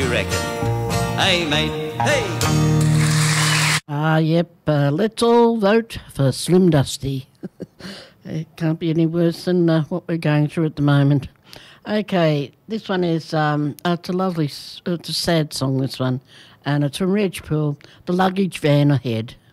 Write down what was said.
you reckon? Hey, mate, hey! Yep, let's all vote for Slim Dusty. It can't be any worse than what we're going through at the moment. Okay, this one is, it's a lovely, it's a sad song, this one, and it's from Reg Pool, The Luggage Van Ahead.